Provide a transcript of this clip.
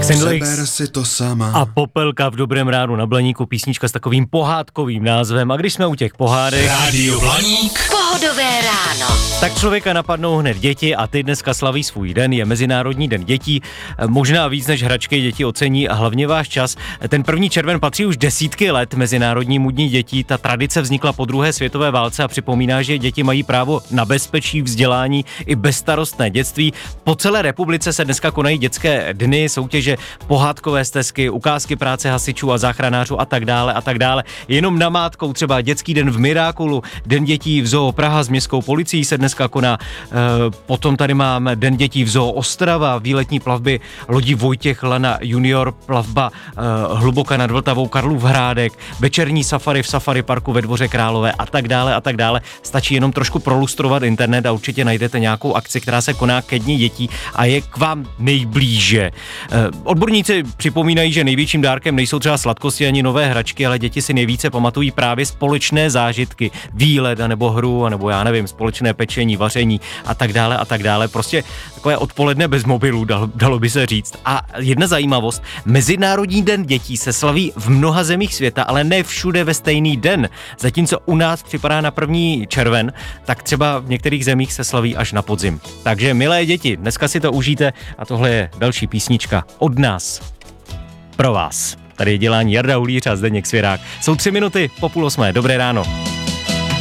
Xenlix si to sama. a Popelka v Dobrém ránu na Blaníku, písnička s takovým pohádkovým názvem. A když jsme u těch pohádek... Rádio Blaník. Pohodové ráno. Tak člověka napadnou hned děti a ty dneska slaví svůj den, je Mezinárodní den dětí. Možná víc než hračky děti ocení a hlavně váš čas. Ten 1. červen patří už desítky let Mezinárodnímu dni dětí. Ta tradice vznikla po druhé světové válce a připomíná, že děti mají právo na bezpečí, vzdělání i bezstarostné dětství. Po celé republice se dneska konají dětské dny, soutěže, pohádkové stezky, ukázky práce hasičů a záchranářů a tak dále a tak dále. Jenom namátkou třeba dětský den v Mirákulu, Den dětí v Zoo Praha s městskou policií se dneska koná. Potom tady máme Den dětí v Zoo Ostrava, výletní plavby lodí Vojtěch Lana junior, plavba hluboka nad Vltavou, Karlův Hrádek, večerní safari v Safari parku ve Dvoře Králové a tak dále a tak dále. Stačí jenom trošku prolustrovat internet a určitě najdete nějakou akci, která se koná ke dni dětí a je k vám nejblíže. Odborníci připomínají, že největším dárkem nejsou třeba sladkosti ani nové hračky, ale děti si nejvíce pamatují právě společné zážitky, výlet nebo hru, nebo já nevím, společné pečení, vaření a tak dále a tak dále. Prostě takové odpoledne bez mobilů, dalo by se říct. A jedna zajímavost, Mezinárodní den dětí se slaví v mnoha zemích světa, ale ne všude ve stejný den. Zatímco u nás připadá na 1. červen, tak třeba v některých zemích se slaví až na podzim. Takže milé děti, dneska si to užijte a tohle je další písnička od nás pro vás. Tady je dělání Jarda Hulíř a Zdeněk Svěrák. Jsou 3 minuty po 7:30. Dobré ráno.